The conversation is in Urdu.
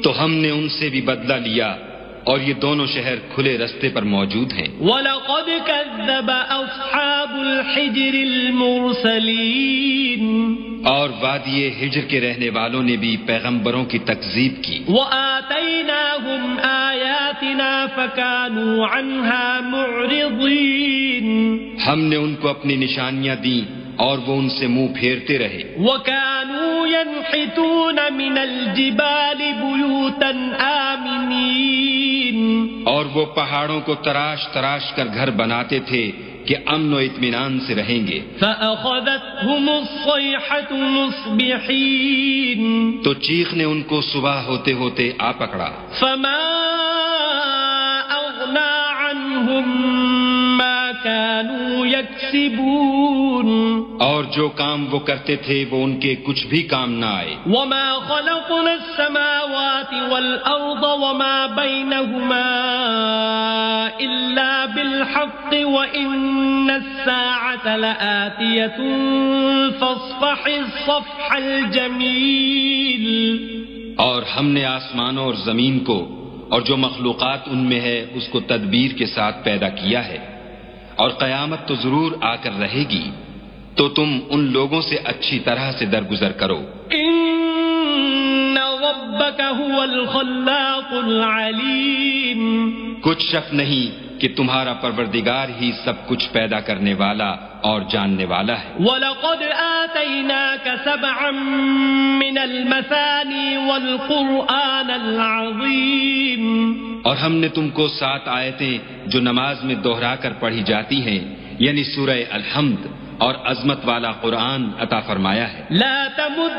تو ہم نے ان سے بھی بدلہ لیا اور یہ دونوں شہر کھلے رستے پر موجود ہیں۔ وَلَقَدْ كَذَّبَ أَصْحَابُ الْحِجْرِ الْمُرْسَلِينَ اور وادی ہجر کے رہنے والوں نے بھی پیغمبروں کی تکذیب کی۔ وَآتَيْنَاهُمْ آيَاتِنَا فَكَانُوا عَنْهَا مُعْرِضِينَ ہم نے ان کو اپنی نشانیاں دیں اور وہ ان سے منہ پھیرتے رہے۔ وَكَانُوا يَنْحِتُونَ مِنَ الْجِبَالِ بُيُوتًا آمِنِينَ اور وہ پہاڑوں کو تراش تراش کر گھر بناتے تھے کہ امن و اطمینان سے رہیں گے۔ فَأَخَذَتْهُمُ الصَّيْحَةُ مُصْبِحِينَ تو چیخ نے ان کو صبح ہوتے ہوتے آ پکڑا۔ فَمَا أَغْنَى عَنْهُمْ مَا كَانُوا يَكْسِبُونَ اور جو کام وہ کرتے تھے وہ ان کے کچھ بھی کام نہ آئے۔ وَمَا خَلَقْنَا السَّمَاوَاتِ وَالْأَرْضَ وَمَا بَيْنَهُمَا إِلَّا بِالْحَقِّ وَإِنَّ السَّاعَةَ لَآتِيَةٌ فَاصْفَحِ الصَّفْحَ الْجَمِيلَ اور ہم نے آسمانوں اور زمین کو اور جو مخلوقات ان میں ہے اس کو تدبیر کے ساتھ پیدا کیا ہے، اور قیامت تو ضرور آ کر رہے گی، تو تم ان لوگوں سے اچھی طرح سے درگزر کرو۔ إِنَّ رَبَّكَ هُوَ الْخَلَّاقُ الْعَلِيمُ کچھ شک نہیں کہ تمہارا پروردگار ہی سب کچھ پیدا کرنے والا اور جاننے والا ہے۔ وَلَقَدْ آتَيْنَاكَ سَبْعًا مِّنَ الْمَثَانِي وَالْقُرْآنَ الْعَظِيمَ اور ہم نے تم کو 7 آیتیں جو نماز میں دوہرا کر پڑھی جاتی ہیں، یعنی سورہ الحمد اور عظمت والا قرآن عطا فرمایا ہے۔ لا تمد